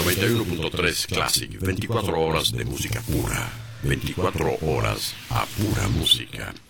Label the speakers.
Speaker 1: 91.3 Classic, 24 horas de música pura, 24 horas a pura música.